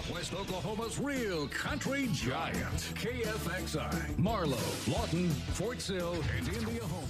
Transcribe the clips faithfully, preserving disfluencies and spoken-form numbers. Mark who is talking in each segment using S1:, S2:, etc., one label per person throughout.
S1: West Oklahoma's real country giant. K F X I, Marlow, Lawton, Fort Sill, and Indiahoma.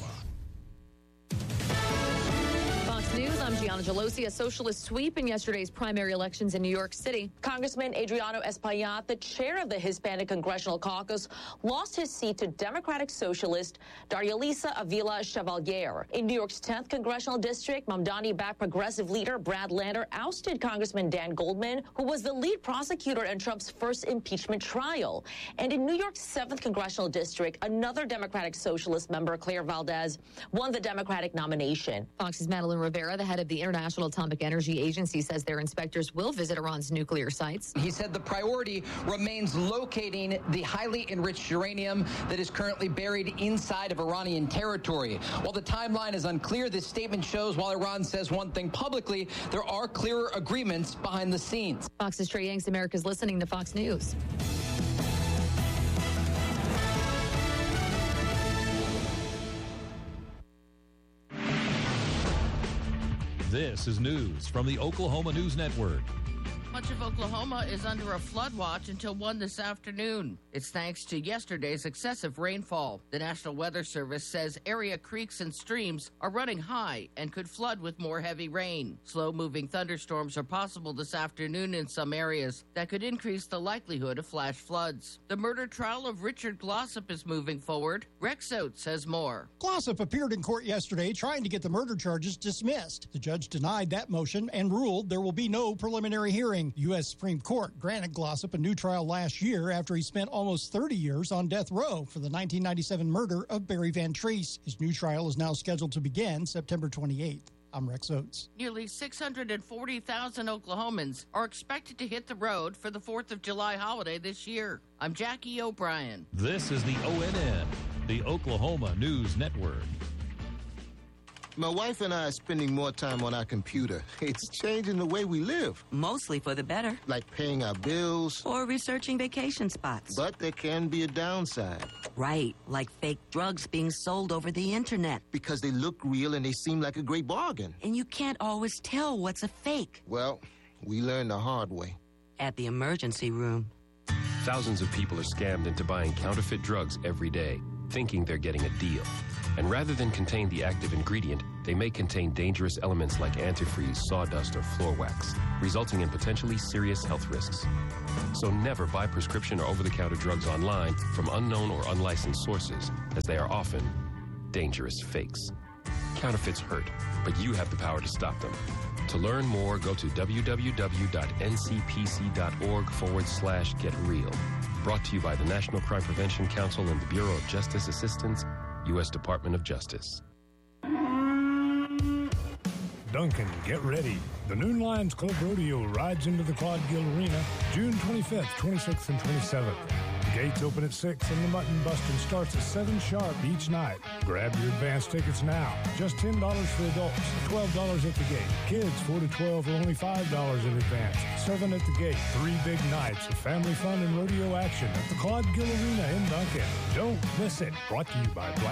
S2: Fox News, I'm Gianna Gelosi. A socialist sweep in yesterday's primary elections in New York City. Congressman Adriano Espaillat, the chair of the Hispanic Congressional Caucus, lost his seat to Democratic Socialist Darialisa Avila Chevalier. In New York's tenth Congressional District, Mamdani-backed progressive leader Brad Lander ousted Congressman Dan Goldman, who was the lead prosecutor in Trump's first impeachment trial. And in New York's seventh Congressional District, another Democratic Socialist member, Claire Valdez, won the Democratic nomination. Fox's Madeline Rivera, the head of the International Atomic Energy Agency, says their inspectors will visit Iran's nuclear sites.
S3: He said the priority remains locating the highly enriched uranium that is currently buried inside of Iranian territory. While the timeline is unclear, this statement shows while Iran says one thing publicly, there are clearer agreements behind the scenes.
S2: Fox's Trey Yanks, America's listening to Fox News.
S4: This is news from the Oklahoma News Network.
S5: Much of Oklahoma is under a flood watch until one this afternoon. It's thanks to yesterday's excessive rainfall. The National Weather Service says area creeks and streams are running high and could flood with more heavy rain. Slow-moving thunderstorms are possible this afternoon in some areas that could increase the likelihood of flash floods. The murder trial of Richard Glossip is moving forward. Rex Oates says more.
S6: Glossip appeared in court yesterday trying to get the murder charges dismissed. The judge denied that motion and ruled there will be no preliminary hearing. The U S Supreme Court granted Glossip a new trial last year after he spent almost thirty years on death row for the nineteen ninety-seven murder of Barry Van Treese. His new trial is now scheduled to begin September twenty-eighth. I'm Rex Oates.
S5: Nearly six hundred forty thousand Oklahomans are expected to hit the road for the fourth of July holiday this year. I'm Jackie O'Brien.
S4: This is the O N N, the Oklahoma News Network.
S7: My wife and I are spending more time on our computer. It's changing the way we live.
S8: Mostly for the better.
S7: Like paying our bills.
S8: Or researching vacation spots.
S7: But there can be a downside.
S8: Right, like fake drugs being sold over the internet.
S7: Because they look real and they seem like a great bargain.
S8: And you can't always tell what's a fake.
S7: Well, we learned the hard way.
S8: At the emergency room.
S9: Thousands of people are scammed into buying counterfeit drugs every day, thinking they're getting a deal. And rather than contain the active ingredient, they may contain dangerous elements like antifreeze, sawdust, or floor wax, resulting in potentially serious health risks. So never buy prescription or over-the-counter drugs online from unknown or unlicensed sources, as they are often dangerous fakes. Counterfeits hurt, but you have the power to stop them. To learn more, go to www.ncpc.org forward slash get real. Brought to you by the National Crime Prevention Council and the Bureau of Justice Assistance, U S Department of Justice.
S10: Duncan, get ready. The Noon Lions Club Rodeo rides into the Claude Gill Arena June twenty-fifth, twenty-sixth, and twenty-seventh. The gates open at six and the mutton busting starts at seven sharp each night. Grab your advance tickets now. Just ten dollars for adults, twelve dollars at the gate. Kids four to twelve are only five dollars in advance. seven at the gate. Three big nights of family fun and rodeo action at the Claude Gill Arena in Duncan. Don't miss it. Brought to you by Black